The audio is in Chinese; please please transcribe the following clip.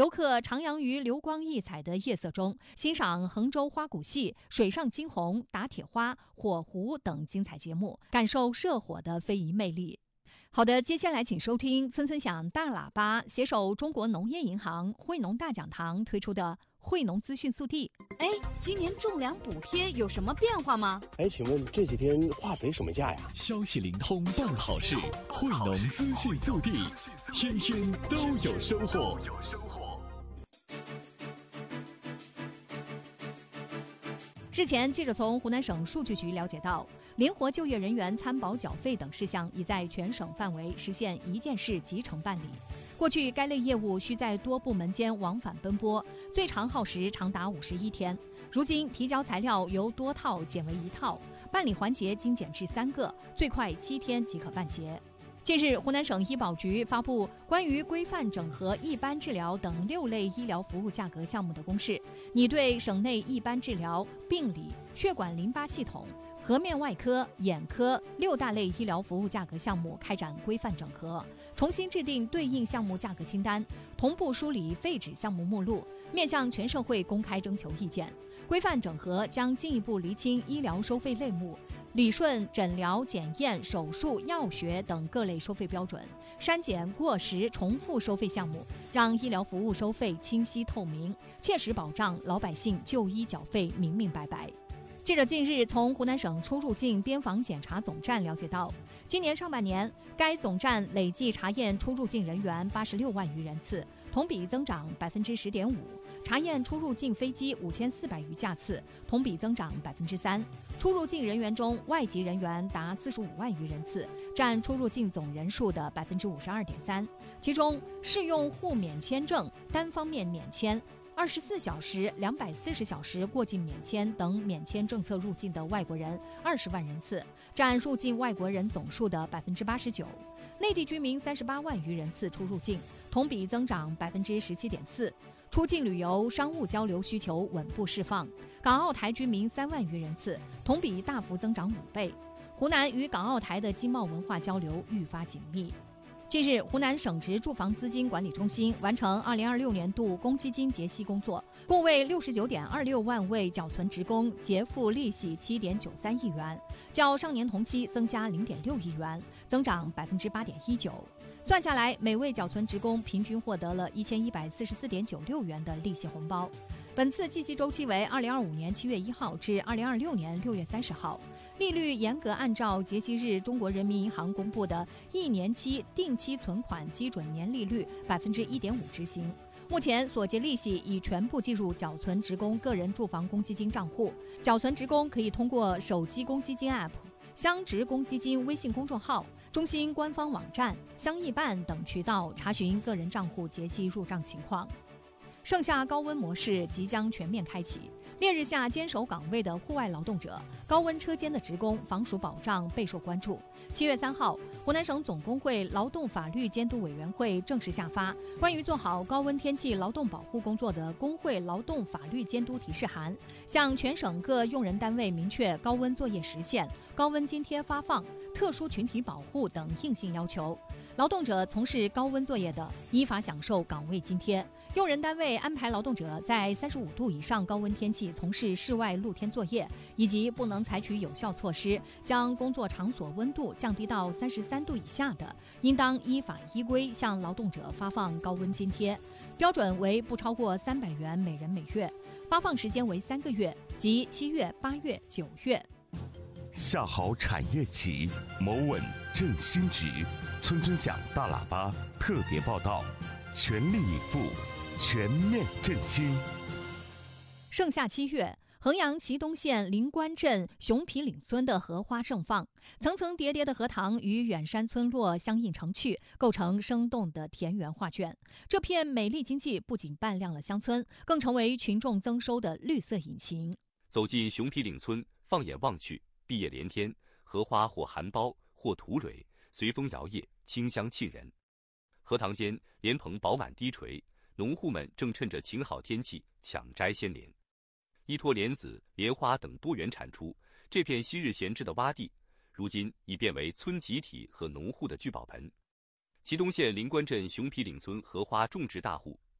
游客徜徉于流光溢彩的夜色中，欣赏衡州花鼓戏、水上惊鸿、打铁花、火狐等精彩节目，感受热火的非遗魅力。好的，接下来请收听村村响大喇叭携手中国农业银行惠农大讲堂推出的惠农资讯速递。 今年种粮补贴有什么变化吗？ 请问这几天化肥什么价呀？ 消息灵通办好事，惠农资讯速递，天天都有收获。 日前，记者从湖南省数据局了解到，灵活就业人员参保缴费等事项已在全省范围实现一件事集成办理。过去该类业务需在多部门间往返奔波，最长耗时长达51天。如今提交材料由多套减为1套，办理环节精简至3个，最快7天即可办结。近日，湖南省医保局发布关于规范整合一般治疗等6类医疗服务价格项目的公示，拟对省内一般治疗、病理、血管淋巴系统、颌面外科、眼科6大类医疗服务价格项目开展规范整合，重新制定对应项目价格清单，同步梳理废止项目目录，面向全社会公开征求意见。规范整合将进一步厘清医疗收费类目、理顺、诊疗、检验、手术、药学等各类收费标准，删减过时重复收费项目，让医疗服务收费清晰透明，切实保障老百姓就医缴费明明白白。记者近日从湖南省出入境边防检查总站了解到，今年上半年该总站累计查验出入境人员86万余人次，同比增长10.5%，查验出入境飞机5400余架次，同比增长3%。出入境人员中，外籍人员达45万余人次，占出入境总人数的52.3%。其中，适用互免签证、单方面免签、24小时、240小时过境免签等免签政策入境的外国人20万人次，占入境外国人总数的89%。内地居民38万余人次出入境，同比增长17.4%。出境旅游、商务交流需求稳步释放，港澳台居民3万余人次，同比大幅增长5倍。湖南与港澳台的经贸文化交流愈发紧密。近日，湖南省直住房资金管理中心完成2026年度公积金结息工作，共为69.26万位缴存职工结付利息7.93亿元，较上年同期增加0.6亿元，增长8.19%。算下来，每位缴存职工平均获得了1144.96元的利息红包。本次计息周期为2025年7月1号至2026年6月30号。利率严格按照结息日中国人民银行公布的1年期定期存款基准年利率1.5%执行。目前所结利息已全部计入缴存职工个人住房公积金账户，缴存职工可以通过手机公积金 App、乡直公积金微信公众号、中心官方网站、乡议办等渠道查询个人账户结息入账情况。盛夏高温模式即将全面开启，烈日下坚守岗位的户外劳动者、高温车间的职工防暑保障备受关注。7月3号，湖南省总工会劳动法律监督委员会正式下发关于做好高温天气劳动保护工作的工会劳动法律监督提示函，向全省各用人单位明确高温作业时限、高温津贴发放、特殊群体保护等硬性要求。劳动者从事高温作业的，依法享受岗位津贴。用人单位安排劳动者在35度以上高温天气从事室外露天作业，以及不能采取有效措施将工作场所温度降低到33度以下的，应当依法依规向劳动者发放高温津贴，标准为不超过300元每人每月，发放时间为3个月，即7月、8月、9月。 下好产业企，谋稳振兴局。村村响大喇叭特别报道，全力以赴，全面振兴。 盛夏7月，衡阳祁东县灵官镇熊皮岭村的荷花盛放，层层叠叠的荷塘与远山村落相映成趣，构成生动的田园画卷。这片美丽经济不仅扮亮了乡村，更成为群众增收的绿色引擎。 走进熊皮岭村，放眼望去，碧叶连天，荷花或含苞或吐蕊，随风摇曳，清香沁人。荷塘间莲蓬饱满低垂，农户们正趁着晴好天气抢摘鲜莲。依托莲子、莲花等多元产出，这片昔日闲置的洼地，如今已变为村集体和农户的聚宝盆。祁东县灵官镇熊皮岭村荷花种植大户